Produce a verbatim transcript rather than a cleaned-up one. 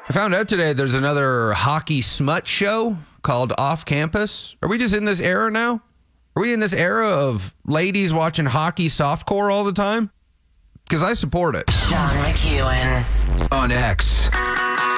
I found out today there's another hockey smut show called Off Campus. Are we just in this era now? Are we in this era of ladies watching hockey softcore all the time? Because I support it. Sean McEwen on X.